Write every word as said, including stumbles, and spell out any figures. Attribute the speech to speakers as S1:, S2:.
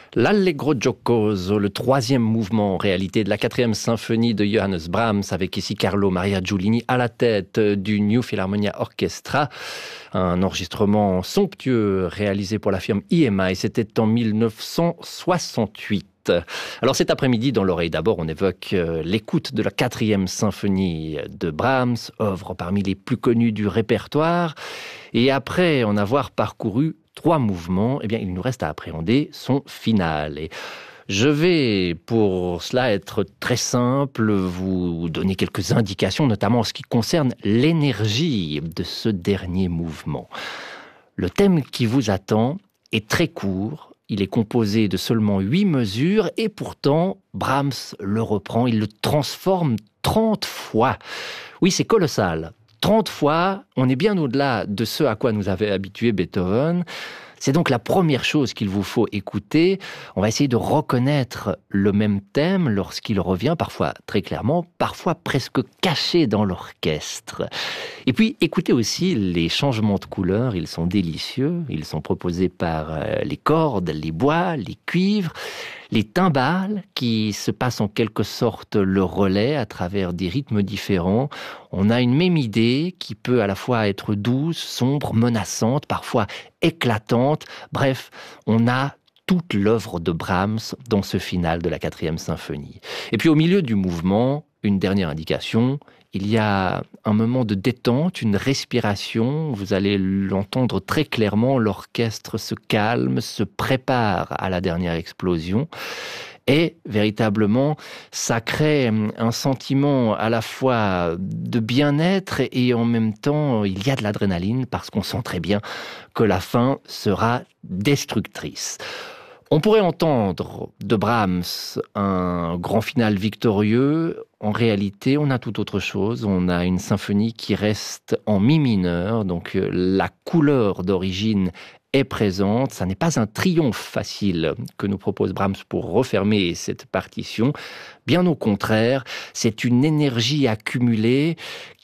S1: L'Allegro giocoso, le troisième mouvement en réalité de la quatrième symphonie de Johannes Brahms, avec ici Carlo Maria Giulini à la tête du New Philharmonia Orchestra. Un enregistrement somptueux réalisé pour la firme I M I, c'était en mille neuf cent soixante-huit. Alors cet après-midi, dans l'oreille d'abord, on évoque l'écoute de la quatrième symphonie de Brahms, œuvre parmi les plus connues du répertoire. Et après en avoir parcouru trois mouvements, eh bien, il nous reste à appréhender son final. Et je vais, pour cela, être très simple, vous donner quelques indications, notamment en ce qui concerne l'énergie de ce dernier mouvement. Le thème qui vous attend est très court. Il est composé de seulement huit mesures et pourtant, Brahms le reprend, il le transforme trente fois. Oui, c'est colossal. trente fois, on est bien au-delà de ce à quoi nous avait habitué Beethoven. C'est donc la première chose qu'il vous faut écouter. On va essayer de reconnaître le même thème lorsqu'il revient, parfois très clairement, parfois presque caché dans l'orchestre. Et puis, écoutez aussi les changements de couleurs, ils sont délicieux. Ils sont proposés par les cordes, les bois, les cuivres, les timbales qui se passent en quelque sorte le relais à travers des rythmes différents. On a une même idée qui peut à la fois être douce, sombre, menaçante, parfois éclatante. Bref, on a toute l'œuvre de Brahms dans ce final de la quatrième symphonie. Et puis au milieu du mouvement, une dernière indication, il y a un moment de détente, une respiration. Vous allez l'entendre très clairement, l'orchestre se calme, se prépare à la dernière explosion. Et véritablement, ça crée un sentiment à la fois de bien-être et en même temps, il y a de l'adrénaline parce qu'on sent très bien que la fin sera destructrice. On pourrait entendre de Brahms un grand final victorieux. En réalité, on a tout autre chose. On a une symphonie qui reste en mi mineur, donc la couleur d'origine est présente. Ça n'est pas un triomphe facile que nous propose Brahms pour refermer cette partition. Bien au contraire, c'est une énergie accumulée